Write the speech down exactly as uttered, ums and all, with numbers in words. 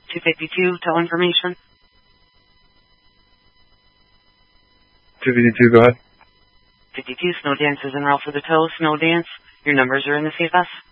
two fifty-two, tow information. two fifty-two, go ahead. fifty-two, Snow Dance is en route for the tow. Snow Dance, your numbers are in the C F S.